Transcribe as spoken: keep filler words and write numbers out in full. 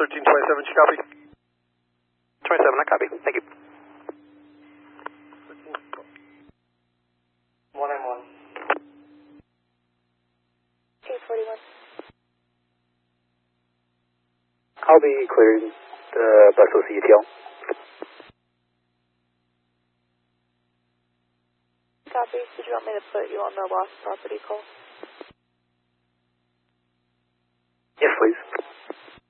thirteen twenty-seven, you copy? twenty-seven, I copy. Thank you. one nine one. eight forty-one. I'll be clearing the bus O C U T L. Copy. Did you want me to put you on the lost property call?